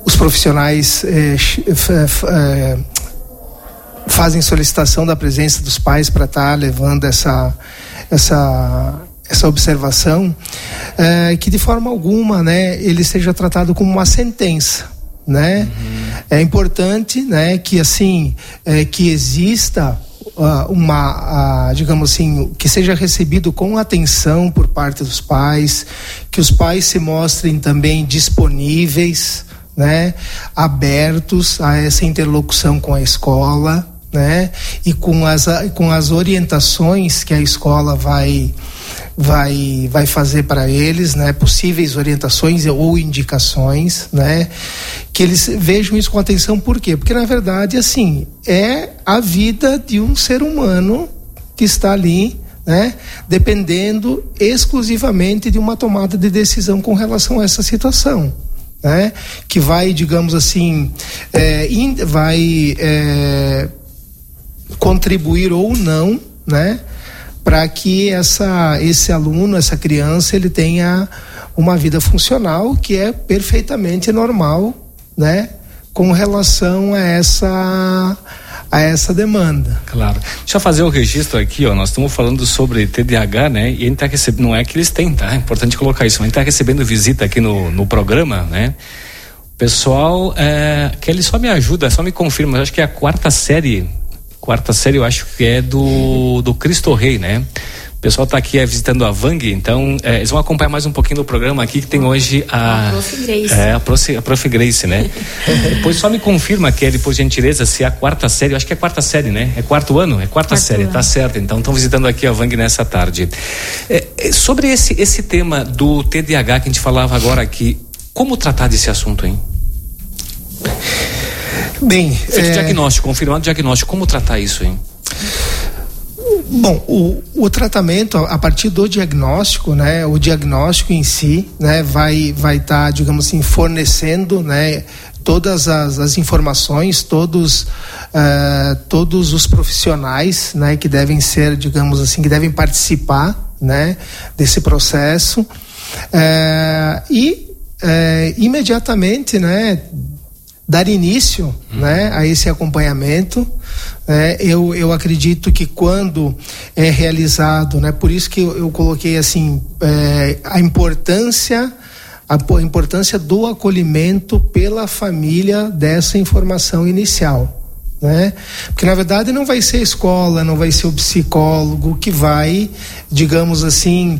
os profissionais fazem solicitação da presença dos pais para estar levando essa observação, que de forma alguma, né, ele seja tratado como uma sentença, né? É importante, né, que assim, que exista digamos assim, que seja recebido com atenção por parte dos pais, que os pais se mostrem também disponíveis, né, abertos a essa interlocução com a escola, né, e com as orientações que a escola vai fazer para eles, né, possíveis orientações ou indicações, né, que eles vejam isso com atenção. Por quê? Porque na verdade, assim, é a vida de um ser humano que está ali, né, dependendo exclusivamente de uma tomada de decisão com relação a essa situação, né, que vai, digamos assim, contribuir ou não, né, para que esse aluno, essa criança, ele tenha uma vida funcional que é perfeitamente normal, né, com relação a essa demanda. Claro. Deixa eu fazer o registro aqui, ó. Nós estamos falando sobre TDAH, né? E a gente está recebendo, não é que eles têm, tá? É importante colocar isso. A gente está recebendo visita aqui no programa, né? O pessoal, Kelly, só me ajuda, só me confirma. Eu acho que é a quarta série, eu acho que é do Cristo Rei, né? O pessoal está aqui visitando a Vang, então eles vão acompanhar mais um pouquinho do programa aqui que tem hoje a Prof. Grace. A Prof. Grace, né? Depois só me confirma, Kelly, por gentileza, se é a quarta série, eu acho que é a quarta série, né? É quarto ano? É quarta série, ano. Tá certo. Então estão visitando aqui a Vang nessa tarde. Sobre esse tema do TDAH que a gente falava agora aqui, como tratar desse assunto, hein? Bem, feito diagnóstico, confirmado diagnóstico, como tratar isso, hein? Bom, o tratamento a partir do diagnóstico, né, o diagnóstico em si, né, vai estar, digamos assim, fornecendo, né, todas as informações, todos os profissionais, né, que devem ser, digamos assim, que devem participar, né, desse processo, imediatamente, né, dar início, né, a esse acompanhamento. Eu acredito que quando é realizado, né, por isso que eu coloquei assim, a importância do acolhimento pela família dessa informação inicial, né? Porque na verdade não vai ser a escola, não vai ser o psicólogo que vai, digamos assim,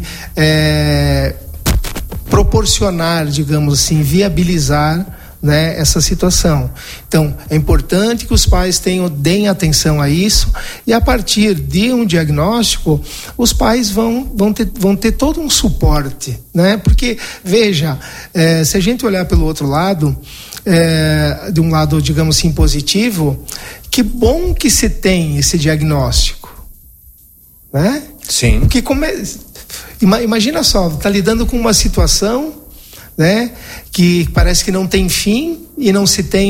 proporcionar, digamos assim, viabilizar, né, essa situação. Então, é importante que os pais deem atenção a isso, e a partir de um diagnóstico, os pais vão ter todo um suporte, né? Porque, veja, se a gente olhar pelo outro lado, de um lado, digamos assim, positivo, que bom que se tem esse diagnóstico, né? Sim. Porque imagina só, tá lidando com uma situação, né, que parece que não tem fim e não se tem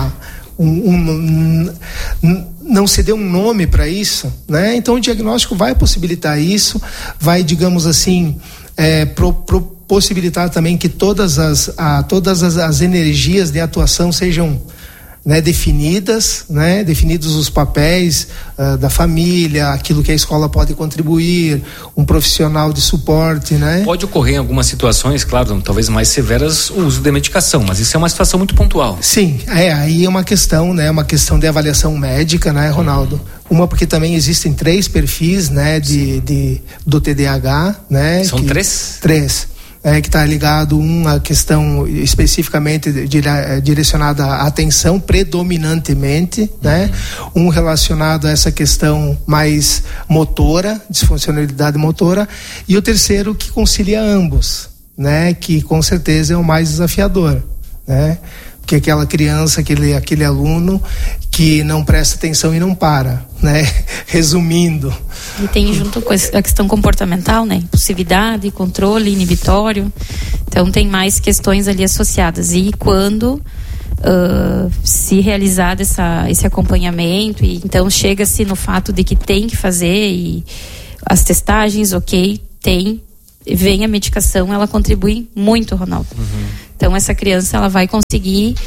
não se deu um nome para isso, né? Então o diagnóstico vai possibilitar isso, vai, digamos assim, possibilitar também que todas as energias de atuação sejam, né, definidos os papéis da família, aquilo que a escola pode contribuir, um profissional de suporte, né? Pode ocorrer em algumas situações, claro, talvez mais severas, o uso de medicação, mas isso é uma situação muito pontual. Sim, aí é uma questão, né, uma questão de avaliação médica, né, Ronaldo? Uma, porque também existem 3 perfis, né, do TDAH, né? São 3? 3. Que está ligado a questão especificamente direcionada à atenção predominantemente, né? Um relacionado a essa questão mais motora, disfuncionalidade motora, e o terceiro que concilia ambos, né? Que com certeza é o mais desafiador, né? Porque aquela criança, aquele aluno que não presta atenção e não para, né? Resumindo. E tem junto com a questão comportamental, né? Impulsividade, controle inibitório. Então tem mais questões ali associadas. E quando se realizar esse acompanhamento, e então chega-se no fato de que tem que fazer, e as testagens, ok, tem vem a medicação, ela contribui muito, Ronaldo. Então essa criança, ela vai conseguir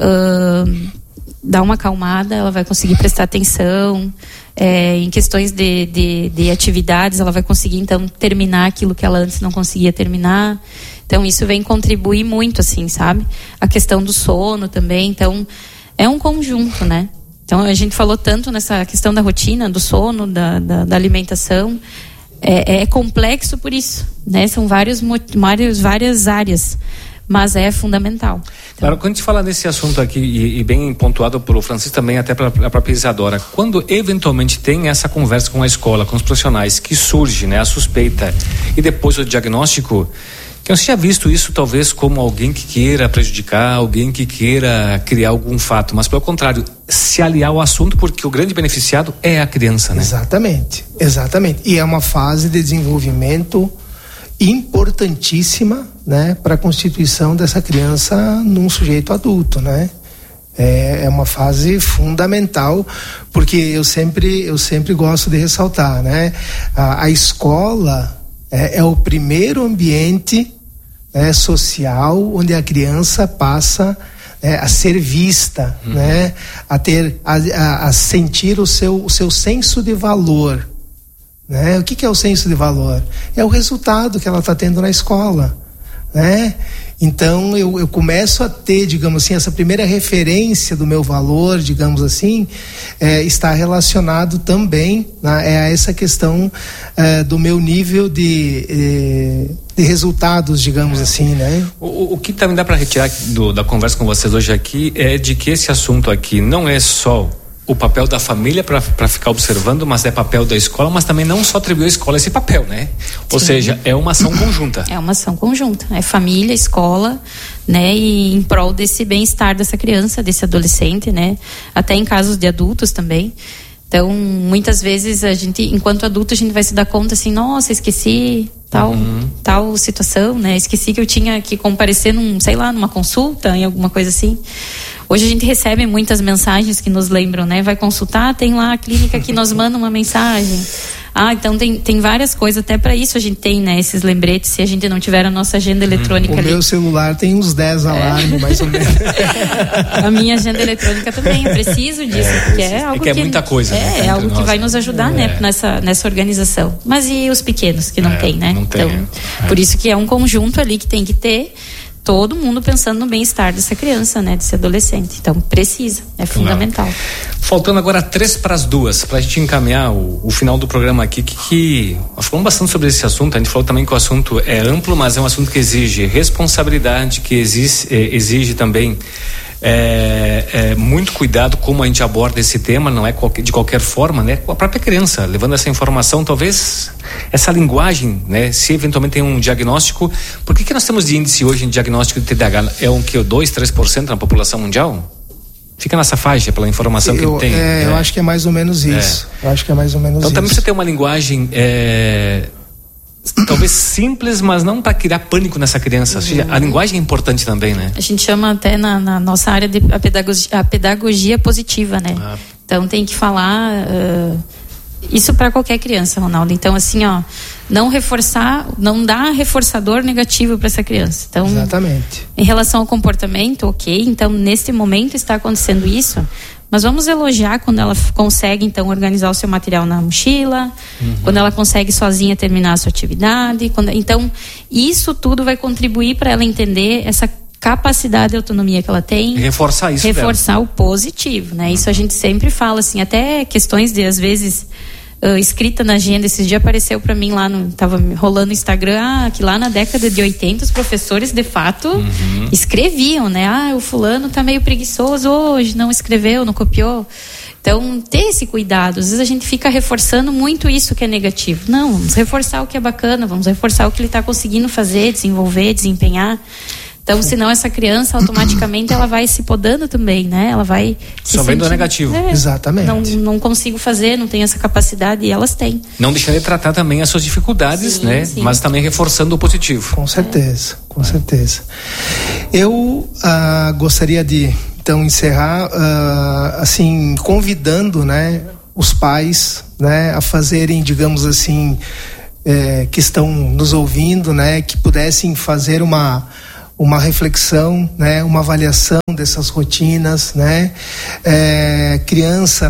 dar uma acalmada, ela vai conseguir prestar atenção em questões de atividades, ela vai conseguir então terminar aquilo que ela antes não conseguia terminar. Então isso vem contribuir muito, assim, sabe? A questão do sono também, então é um conjunto, né? Então a gente falou tanto nessa questão da rotina, do sono, da alimentação, é complexo por isso, né? São várias áreas, mas é fundamental. Então, claro, quando a gente fala desse assunto aqui, e bem pontuado pelo Francisco também, até pela própria Isadora, quando eventualmente tem essa conversa com a escola, com os profissionais, que surge, né, a suspeita e depois o diagnóstico, que você já visto isso talvez como alguém que queira prejudicar, alguém que queira criar algum fato, mas pelo contrário, se aliar ao assunto, porque o grande beneficiado é a criança, né? Exatamente. E é uma fase de desenvolvimento importantíssima, né, para a constituição dessa criança num sujeito adulto, né? É uma fase fundamental, porque eu sempre gosto de ressaltar, né? A escola é o primeiro ambiente social onde a criança passa a ser vista, né? A sentir o seu senso de valor, né? O que é o senso de valor? É o resultado que ela está tendo na escola, né? Então eu começo a ter, digamos assim, essa primeira referência do meu valor, digamos assim, está relacionado também a essa questão do meu nível de resultados, digamos assim, né? O que também dá para retirar da conversa com vocês hoje aqui é de que esse assunto aqui não é só o papel da família para ficar observando, mas é papel da escola, mas também não só atribuiu à escola esse papel, né? Ou seja, é uma ação conjunta. É uma ação conjunta, é família, escola, né? E em prol desse bem-estar dessa criança, desse adolescente, né? Até em casos de adultos também. Então, muitas vezes a gente, enquanto adulto, a gente vai se dar conta assim, nossa, esqueci tal situação, né? Esqueci que eu tinha que comparecer numa consulta, em alguma coisa assim. Hoje a gente recebe muitas mensagens que nos lembram, né? Vai consultar, tem lá a clínica que nos manda uma mensagem. Então tem várias coisas, até para isso a gente tem, né, esses lembretes, se a gente não tiver a nossa agenda eletrônica ali. O meu celular tem uns 10 alarmes, mais ou menos. A minha agenda eletrônica também, eu preciso disso, porque é algo que é muita coisa. É algo que vai nos ajudar, né, nessa organização. Mas e os pequenos que não tem, né? Não tem, então, por isso que é um conjunto ali que tem que ter todo mundo pensando no bem-estar dessa criança, né, desse adolescente. Então precisa, é fundamental. Faltando agora 3:02 para a gente encaminhar o final do programa aqui, que nós falamos bastante sobre esse assunto. A gente falou também que o assunto é amplo, mas é um assunto que exige responsabilidade, que exige também muito cuidado como a gente aborda esse tema. Não é de qualquer forma, né? Com a própria criança, levando essa informação, talvez essa linguagem, né? Se eventualmente tem um diagnóstico, por que nós temos de índice hoje em diagnóstico de TDAH? É 2-3% na população mundial? Fica nessa faixa pela informação que tem. Eu acho que é mais ou menos isso. Então também você tem uma linguagem talvez simples, mas não para criar pânico nessa criança. Ou seja, a linguagem é importante também, né? A gente chama até na nossa área a pedagogia positiva, né? Então tem que falar isso para qualquer criança, Ronaldo. Então assim, não dá reforçador negativo para essa criança. Então, exatamente. Em relação ao comportamento, ok, então nesse momento está acontecendo isso, mas vamos elogiar quando ela consegue então organizar o seu material na mochila, quando ela consegue sozinha terminar a sua atividade, então isso tudo vai contribuir para ela entender essa capacidade de autonomia que ela tem. E reforçar isso. Reforçar o positivo, né? Isso a gente sempre fala assim, até questões de às vezes escrita na agenda. Esses dias apareceu para mim lá, tava rolando no Instagram, que lá na década de 80 os professores de fato escreviam, né? O fulano tá meio preguiçoso hoje, não escreveu, não copiou. Então, ter esse cuidado. Às vezes a gente fica reforçando muito isso que é negativo. Não, vamos reforçar o que é bacana, vamos reforçar o que ele está conseguindo fazer, desenvolver, desempenhar. Então, senão essa criança automaticamente ela vai se podando também, né? Ela vai só vendo o negativo. Exatamente. Não consigo fazer, não tenho essa capacidade, e elas têm. Não deixar de tratar também as suas dificuldades, né? Sim. Mas também reforçando o positivo. Com certeza, com certeza. Eu gostaria de então encerrar assim convidando, né, os pais, né, a fazerem, digamos assim, que estão nos ouvindo, né, que pudessem fazer uma reflexão, né, uma avaliação dessas rotinas, né, criança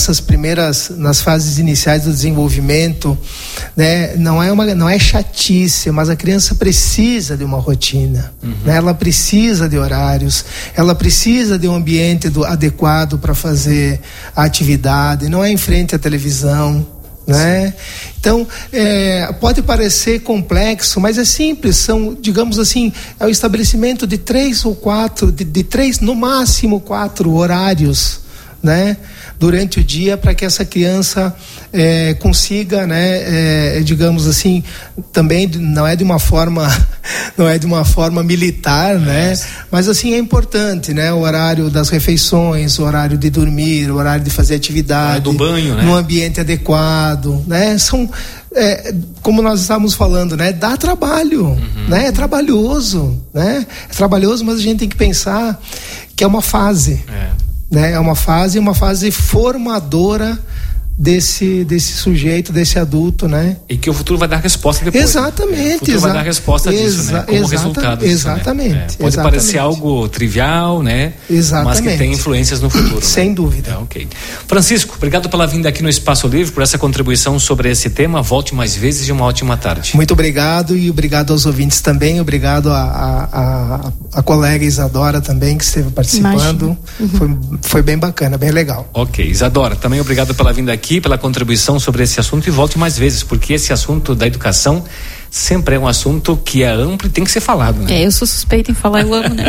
nas fases iniciais do desenvolvimento, né, não é chatice, mas a criança precisa de uma rotina, né, ela precisa de horários, ela precisa de um ambiente adequado para fazer a atividade, não é em frente à televisão, né? Então, pode parecer complexo, mas é simples. São, digamos assim, é o estabelecimento de 3 ou 4, de 3, no máximo 4 horários, né, durante o dia, para que essa criança consiga, né, digamos assim, também não é de uma forma militar, né, mas assim é importante, né, o horário das refeições, o horário de dormir, o horário de fazer atividade, do banho, né, no ambiente adequado, né, são como nós estávamos falando, né, dá trabalho, né, é trabalhoso, mas a gente tem que pensar que é uma fase. Né? É uma fase formadora desse sujeito, desse adulto, né? E que o futuro vai dar resposta depois. Exatamente. Né? O futuro vai dar resposta disso, né? Como resultado disso, exatamente. Né? Pode parecer algo trivial, né? Exatamente. Mas que tem influências no futuro. Sem né? dúvida. Ok. Francisco, obrigado pela vinda aqui no Espaço Livre, por essa contribuição sobre esse tema. Volte mais vezes e uma ótima tarde. Muito obrigado, e obrigado aos ouvintes também. Obrigado a colega Isadora também, que esteve participando. Foi bem bacana, bem legal. Ok. Isadora, também obrigado pela vinda aqui, pela contribuição sobre esse assunto, e volte mais vezes, porque esse assunto da educação sempre é um assunto que é amplo e tem que ser falado, né? Eu sou suspeita em falar, eu amo, né?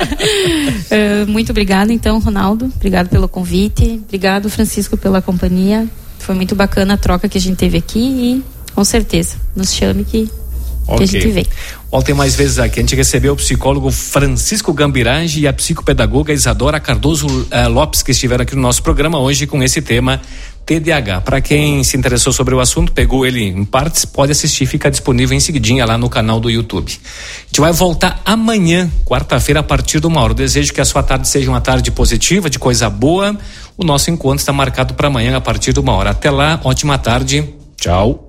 Muito obrigada, então, Ronaldo, obrigado pelo convite, obrigado, Francisco, pela companhia, foi muito bacana a troca que a gente teve aqui, e com certeza, nos chame que a gente vem. Voltem mais vezes aqui. A gente recebeu o psicólogo Francisco Gambirage e a psicopedagoga Isadora Cardoso Lopes, que estiveram aqui no nosso programa hoje com esse tema TDAH. Para quem se interessou sobre o assunto, pegou ele em partes, pode assistir, fica disponível em seguidinha lá no canal do YouTube. A gente vai voltar amanhã, quarta-feira, a partir de 1h. Desejo que a sua tarde seja uma tarde positiva, de coisa boa. O nosso encontro está marcado para amanhã, a partir de 1h. Até lá, ótima tarde. Tchau.